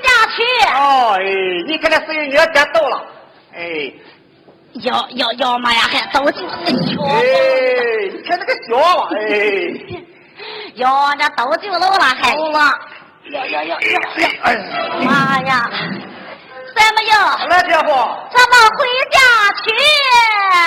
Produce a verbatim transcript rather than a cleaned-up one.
家去。 哦，哎，你看这事情你要别逗了，哎。 要要要嘛呀，还都就那小。 哎，你看那个小了，哎。 哟，这都就楼了，还走了。 要要要要要！ 哎， 妈呀！怎么样？ 来，姐夫， 咱们回家去。